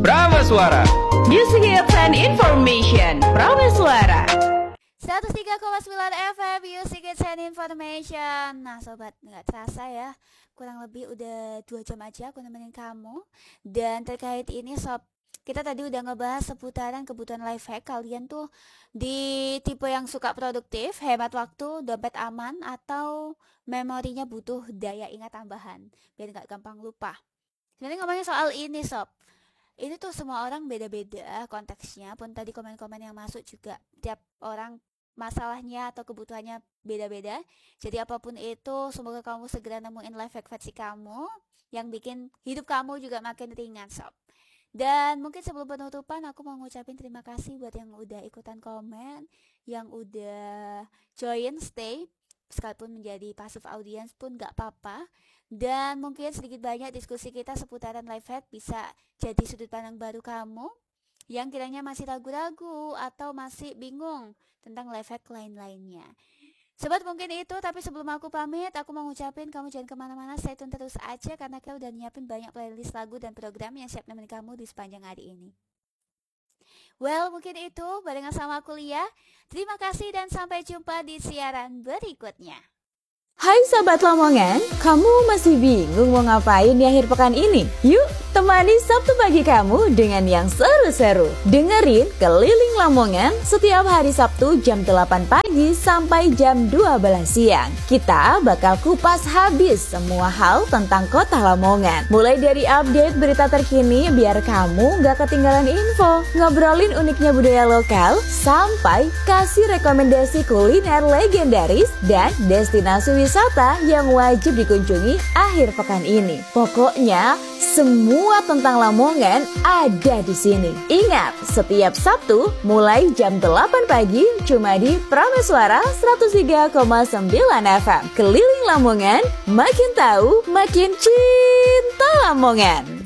Prameswara. Music Hits and Information. Prameswara. 103,9 FM Music Hits and Information. Nah sobat, gak terasa ya, kurang lebih udah 2 jam aja aku nemenin kamu. Dan terkait ini sob, kita tadi udah ngebahas seputaran kebutuhan life hack. Kalian tuh di tipe yang suka produktif, hemat waktu, dompet aman, atau memorinya butuh daya ingat tambahan biar gak gampang lupa. Sebenarnya ngomongin soal ini sob, ini tuh semua orang beda-beda konteksnya. Pun tadi komen-komen yang masuk juga, tiap orang masalahnya atau kebutuhannya beda-beda. Jadi apapun itu, semoga kamu segera nemuin life hack versi kamu yang bikin hidup kamu juga makin ringan sob. Dan mungkin sebelum penutupan, aku mau ngucapin terima kasih buat yang udah ikutan komen, yang udah join stay, sekalipun menjadi passive audience pun gak apa-apa. Dan mungkin sedikit banyak diskusi kita seputaran life hack bisa jadi sudut pandang baru kamu yang kiranya masih ragu-ragu atau masih bingung tentang life hack lain-lainnya. Sobat, mungkin itu, tapi sebelum aku pamit, aku mau ngucapin kamu jangan kemana-mana, stay tune terus aja karena kita udah nyiapin banyak playlist lagu dan program yang siap nemenin kamu di sepanjang hari ini. Well, mungkin itu barengan sama aku Lia. Terima kasih dan sampai jumpa di siaran berikutnya. Hai Sobat Lamongan, kamu masih bingung mau ngapain di akhir pekan ini? Yuk, temani Sabtu pagi kamu dengan yang seru-seru. Dengerin Keliling Lamongan setiap hari Sabtu jam 8 pagi sampai jam 12 siang. Kita bakal kupas habis semua hal tentang kota Lamongan. Mulai dari update berita terkini biar kamu gak ketinggalan info, ngobrolin uniknya budaya lokal, sampai kasih rekomendasi kuliner legendaris dan destinasi wisata yang wajib dikunjungi akhir pekan ini. Pokoknya semua tentang Lamongan ada di sini. Ingat, setiap Sabtu mulai jam 8 pagi cuma di Prameswara 103,9 FM. Keliling Lamongan, makin tahu, makin cinta Lamongan.